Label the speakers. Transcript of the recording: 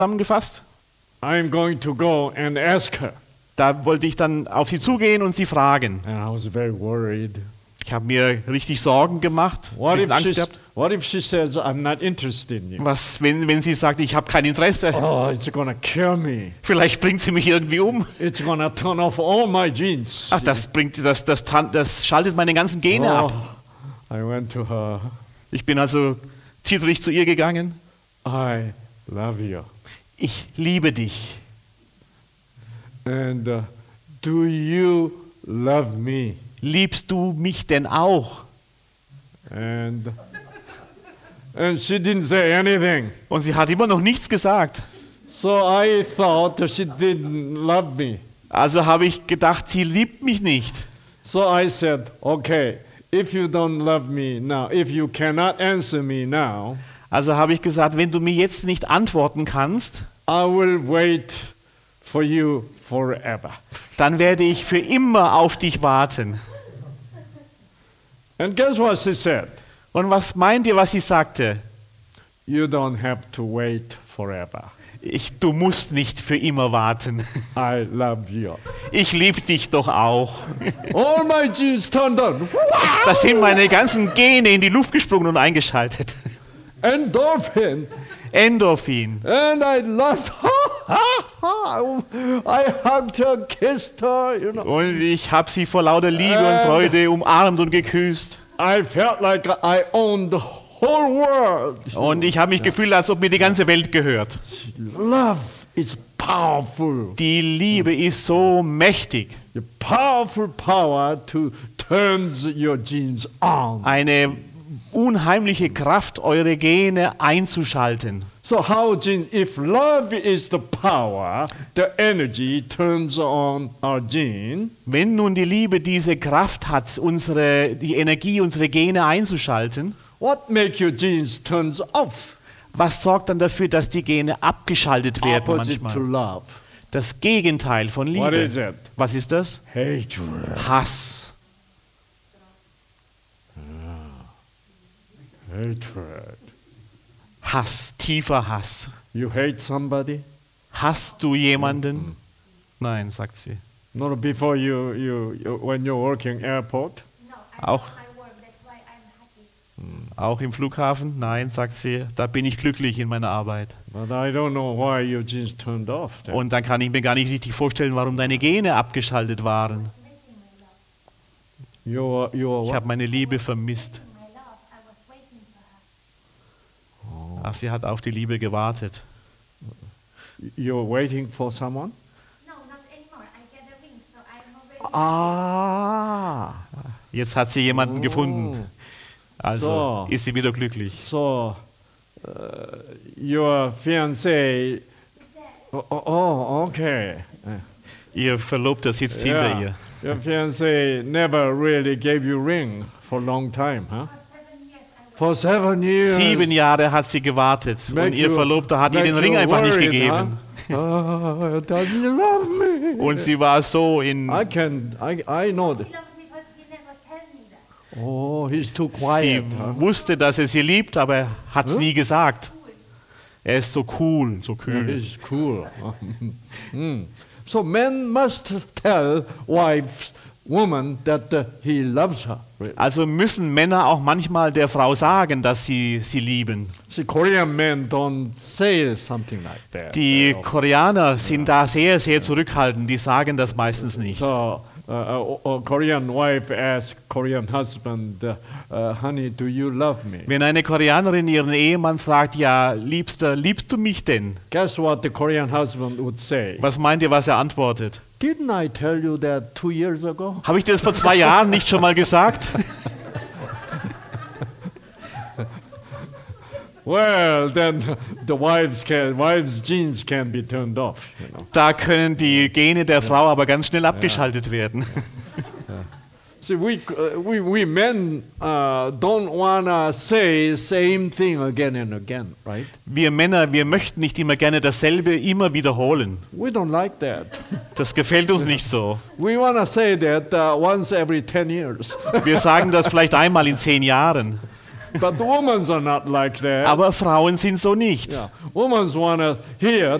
Speaker 1: zusammengefasst.
Speaker 2: I'm going to go and ask her.
Speaker 1: Da wollte ich dann auf sie zugehen und sie fragen.
Speaker 2: And I was very worried.
Speaker 1: Ich habe mir richtig Sorgen gemacht, ein bisschen Angst gehabt.
Speaker 2: What if she says, I'm not interested in you?
Speaker 1: Was, wenn sie sagt, ich habe kein Interesse?
Speaker 2: Oh, it's gonna kill me.
Speaker 1: Vielleicht bringt sie mich irgendwie um.
Speaker 2: It's gonna turn off all my genes.
Speaker 1: Ach, das schaltet meine ganzen Gene ab.
Speaker 2: I went to her.
Speaker 1: Ich bin also zittrig zu ihr gegangen.
Speaker 2: I love you.
Speaker 1: Ich liebe dich.
Speaker 2: And do you love me?
Speaker 1: Liebst du mich denn auch?
Speaker 2: And she didn't say anything.
Speaker 1: Und sie hat immer noch nichts gesagt.
Speaker 2: So I thought that she didn't love me.
Speaker 1: Also habe ich gedacht, sie liebt mich nicht.
Speaker 2: So I said, okay, if you don't love me now, if you cannot answer me now,
Speaker 1: Also habe ich gesagt, wenn du mir jetzt nicht antworten kannst,
Speaker 2: I will wait for you forever.
Speaker 1: dann werde ich für immer auf dich warten.
Speaker 2: And guess what she said?
Speaker 1: Und was meint ihr, was sie sagte?
Speaker 2: You don't have to wait forever.
Speaker 1: Du musst nicht für immer warten.
Speaker 2: I love you.
Speaker 1: Ich liebe dich doch auch.
Speaker 2: All my genes turned on.
Speaker 1: Da sind meine ganzen Gene in die Luft gesprungen und eingeschaltet.
Speaker 2: Endorphin.
Speaker 1: Endorphin.
Speaker 2: And I loved her. I hugged her, kissed her, you know.
Speaker 1: Und ich habe sie vor lauter Liebe und Freude umarmt und geküsst.
Speaker 2: I felt like I owned the whole world.
Speaker 1: Und ich habe mich gefühlt, als ob mir die ganze Welt gehört.
Speaker 2: Love is powerful.
Speaker 1: Die Liebe ist so mächtig.
Speaker 2: The powerful power to turn your genes on.
Speaker 1: Eine unheimliche Kraft, eure Gene einzuschalten.
Speaker 2: So how if love is the power, the energy turns on our gene.
Speaker 1: Wenn nun die Liebe diese Kraft hat, die Energie, unsere Gene einzuschalten,
Speaker 2: What makes your genes turns off?
Speaker 1: was sorgt dann dafür, dass die Gene abgeschaltet werden
Speaker 2: Opposite to
Speaker 1: manchmal?
Speaker 2: love.
Speaker 1: Das Gegenteil von
Speaker 2: What is
Speaker 1: Liebe.
Speaker 2: it?
Speaker 1: Was ist das?
Speaker 2: Hatred.
Speaker 1: Hass.
Speaker 2: Hatred.
Speaker 1: Hass, tiefer Hass.
Speaker 2: You hate somebody?
Speaker 1: Hasst du jemanden? Nein, sagt sie.
Speaker 2: Not before you when you're working airport.
Speaker 3: No,
Speaker 1: Auch,
Speaker 3: I work, that's why I'm happy.
Speaker 1: auch im Flughafen? Nein, sagt sie. Da bin ich glücklich in meiner Arbeit.
Speaker 2: But I don't know why your genes turned off. Then.
Speaker 1: Und dann kann ich mir gar nicht richtig vorstellen, warum deine Gene abgeschaltet waren.
Speaker 2: You're
Speaker 1: Ich
Speaker 2: what?
Speaker 1: habe meine Liebe vermisst.
Speaker 3: My love, I was waiting for her.
Speaker 1: Ach, sie hat auf die Liebe gewartet.
Speaker 2: You're waiting for someone?
Speaker 3: No, not anymore. I get a ring, so I'm already.
Speaker 2: Ah.
Speaker 1: Jetzt hat sie jemanden gefunden. Also
Speaker 2: So.
Speaker 1: ist sie wieder glücklich.
Speaker 2: So, your fiancé. Oh, okay.
Speaker 1: Ihr Verlobter sitzt hinter ihr.
Speaker 2: Your fiancé never really gave you ring for a long time, huh? For 7 years.
Speaker 1: 7 Jahre hat sie gewartet und ihr Verlobter hat ihr den Ring einfach nicht gegeben.
Speaker 2: Huh? Oh, does he love me?
Speaker 1: Und sie war so in...
Speaker 2: I know that.
Speaker 3: He loves me, but he never tells me that.
Speaker 2: Oh, he's too
Speaker 1: Sie
Speaker 2: quiet. Huh?
Speaker 1: wusste, dass er sie liebt, aber er hat es nie gesagt. Er ist so cool, so kühl.
Speaker 2: He's cool. Mm. So men must tell wives, woman, that he loves her. Really.
Speaker 1: Also müssen Männer auch manchmal der Frau sagen, dass sie lieben.
Speaker 2: See, Korean men don't say something like that.
Speaker 1: Die Koreaner sind da sehr, sehr zurückhaltend. Die sagen das meistens nicht.
Speaker 2: So, a Korean wife asks Korean husband, honey, do you love me?
Speaker 1: Wenn eine Koreanerin ihren Ehemann fragt, ja, Liebster, liebst du mich denn?
Speaker 2: Guess what the Korean husband would say?
Speaker 1: Was meint ihr, was er antwortet?
Speaker 2: Didn't I tell you that 2 years ago?
Speaker 1: Habe ich dir das vor 2 Jahren nicht schon mal gesagt?
Speaker 2: Well, then the wives' genes can be turned off. You know.
Speaker 1: Da können die Gene der Frau aber ganz schnell abgeschaltet werden.
Speaker 2: See, we men don't wanna say same thing again and again, right?
Speaker 1: Wir Männer, wir möchten nicht immer gerne dasselbe immer wiederholen.
Speaker 2: We don't like that.
Speaker 1: Das gefällt uns nicht so.
Speaker 2: We wanna say that once every 10 years.
Speaker 1: Wir sagen das vielleicht einmal in 10 Jahren.
Speaker 2: But the women are not like that.
Speaker 1: Aber Frauen sind so nicht.
Speaker 2: Yeah. Women want to hear